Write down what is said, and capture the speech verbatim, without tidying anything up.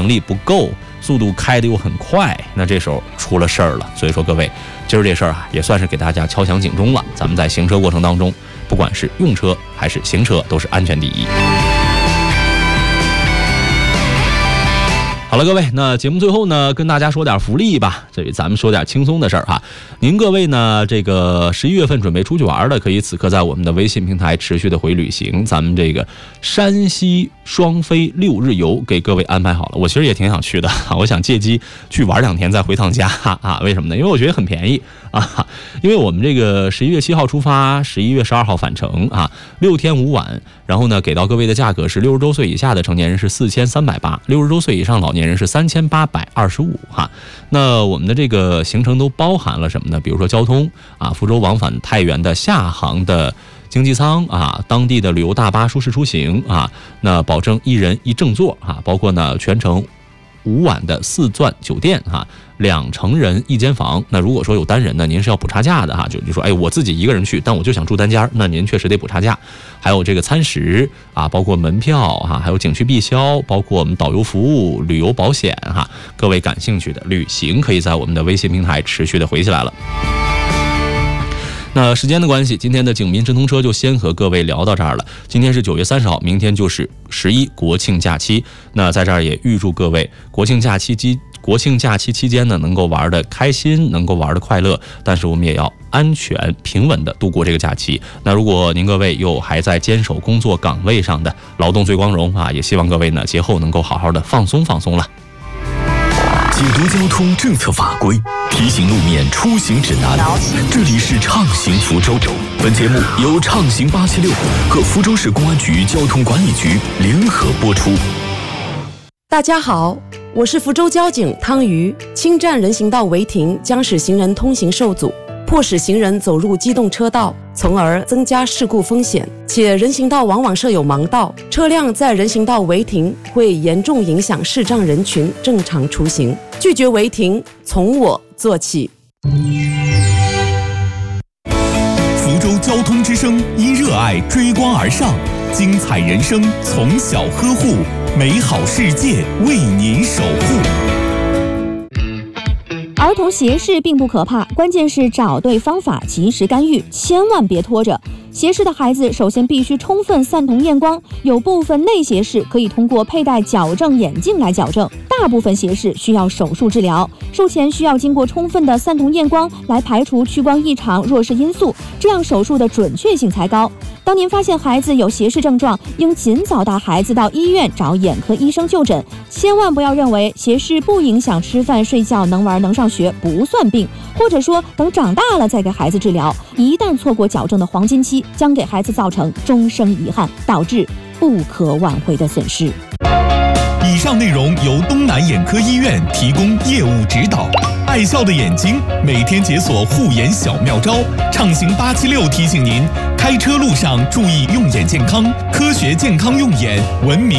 力不够，速度开得又很快，那这时候出了事儿了。所以说各位，今儿这事儿啊，也算是给大家敲响警钟了。咱们在行车过程当中，不管是用车还是行车，都是安全第一。好了，各位，那节目最后呢，跟大家说点福利吧。这里咱们说点轻松的事儿哈。您各位呢，这个十一月份准备出去玩的，可以此刻在我们的微信平台持续的回旅行。咱们这个山西双飞六日游给各位安排好了。我其实也挺想去的，我想借机去玩两天再回趟家啊。为什么呢？因为我觉得很便宜啊。因为我们这个十一月七号出发，十一月十二号返程啊，六天五晚。然后呢，给到各位的价格是六十周岁以下的成年人是四千三百八，六十周岁以上老年人是三千八百二十五哈。那我们的这个行程都包含了什么呢？比如说交通啊，福州往返太原的厦航的经济舱啊，当地的旅游大巴舒适出行啊，那保证一人一正座啊，包括呢全程五晚的四钻酒店哈，两成人一间房。那如果说有单人呢，您是要补差价的哈，就就说哎，我自己一个人去，但我就想住单间，那您确实得补差价。还有这个餐食啊，包括门票哈，还有景区必销，包括我们导游服务、旅游保险哈。各位感兴趣的旅行，可以在我们的微信平台持续的回起来了。那时间的关系，今天的警民直通车就先和各位聊到这儿了。今天是九月三十号，明天就是十一国庆假期。那在这儿也预祝各位国庆假期期国庆假期期间呢，能够玩得开心，能够玩得快乐。但是我们也要安全平稳的度过这个假期。那如果您各位又还在坚守工作岗位上的，劳动最光荣啊！也希望各位呢节后能够好好的放松放松了。 解读交通政策法规，提醒路面出行指南。这里是畅行福州。本节目由畅行八七六和福州市公安局交通管理局联合播出。 大家好，我是福州交警汤瑜。侵占人行道违停将使行人通行受阻，迫使行人走入机动车道，从而增加事故风险。且人行道往往设有盲道，车辆在人行道违停会严重影响视障人群正常出行。拒绝违停，从我做起。 福州交通之声因热爱追光而上，精彩人生从小呵护，美好世界为您守护。 儿童斜视并不可怕，关键是找对方法，及时干预，千万别拖着。斜视的孩子首先必须充分散瞳验光，有部分内斜视可以通过佩戴矫正眼镜来矫正，大部分斜视需要手术治疗。术前需要经过充分的散瞳验光来排除屈光异常弱势因素，这样手术的准确性才高。当您发现孩子有斜视症状，应尽早带孩子到医院找眼科医生就诊，千万不要认为斜视不影响吃饭睡觉能玩能上学不算病，或者说等长大了再给孩子治疗，一旦错过矫正的黄金期，将给孩子造成终生遗憾，导致不可挽回的损失。 以上内容由东南眼科医院提供业务指导。爱笑的眼睛，每天解锁护眼小妙招。畅行八七六提醒您，开车路上注意用眼健康，科学健康用眼，文明